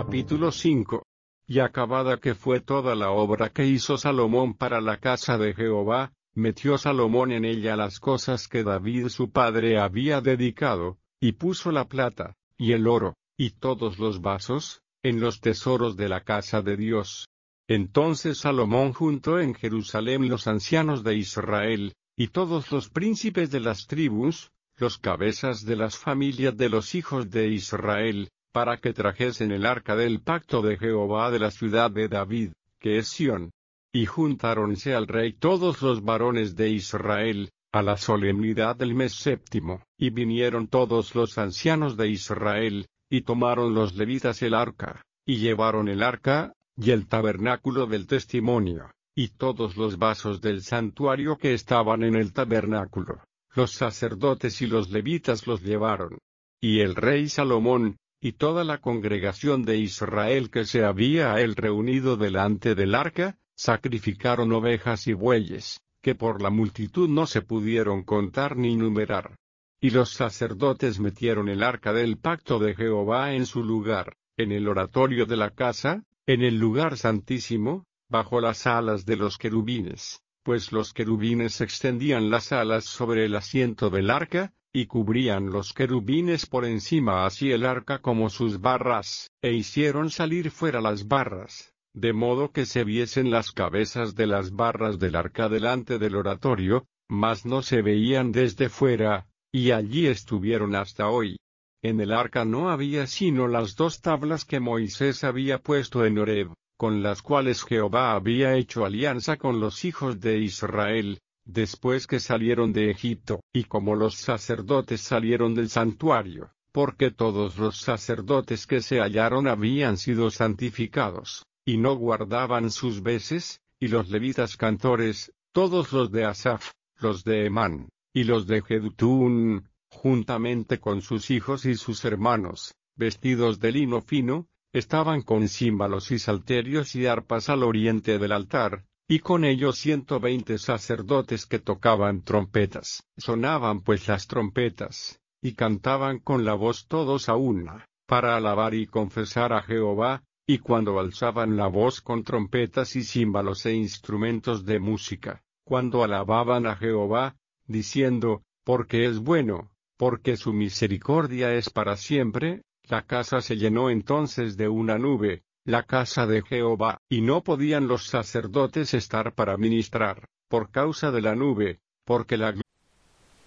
Capítulo 5. Y acabada que fue toda la obra que hizo Salomón para la casa de Jehová, metió Salomón en ella las cosas que David su padre había dedicado, y puso la plata, y el oro, y todos los vasos, en los tesoros de la casa de Dios. Entonces Salomón juntó en Jerusalén los ancianos de Israel, y todos los príncipes de las tribus, los cabezas de las familias de los hijos de Israel, para que trajesen el arca del pacto de Jehová de la ciudad de David, que es Sión. Y juntáronse al rey todos los varones de Israel, a la solemnidad del mes séptimo, y vinieron todos los ancianos de Israel, y tomaron los levitas el arca, y llevaron el arca, y el tabernáculo del testimonio, y todos los vasos del santuario que estaban en el tabernáculo. Los sacerdotes y los levitas los llevaron. Y el rey Salomón, y toda la congregación de Israel que se había a él reunido delante del arca, sacrificaron ovejas y bueyes, que por la multitud no se pudieron contar ni numerar. Y los sacerdotes metieron el arca del pacto de Jehová en su lugar, en el oratorio de la casa, en el lugar santísimo, bajo las alas de los querubines, pues los querubines extendían las alas sobre el asiento del arca, y cubrían los querubines por encima así el arca como sus barras, e hicieron salir fuera las barras, de modo que se viesen las cabezas de las barras del arca delante del oratorio, mas no se veían desde fuera, y allí estuvieron hasta hoy. En el arca no había sino las 2 tablas que Moisés había puesto en Horeb, con las cuales Jehová había hecho alianza con los hijos de Israel, después que salieron de Egipto, y como los sacerdotes salieron del santuario, porque todos los sacerdotes que se hallaron habían sido santificados, y no guardaban sus veces, y los levitas cantores, todos los de Asaf, los de Emán, y los de Jedutún, juntamente con sus hijos y sus hermanos, vestidos de lino fino, estaban con címbalos y salterios y arpas al oriente del altar, y con ellos 120 sacerdotes que tocaban trompetas. Sonaban pues las trompetas, y cantaban con la voz todos a una, para alabar y confesar a Jehová, y cuando alzaban la voz con trompetas y címbalos e instrumentos de música, cuando alababan a Jehová, diciendo, porque es bueno, porque su misericordia es para siempre, la casa se llenó entonces de una nube, la casa de Jehová, y no podían los sacerdotes estar para ministrar, por causa de la nube, porque la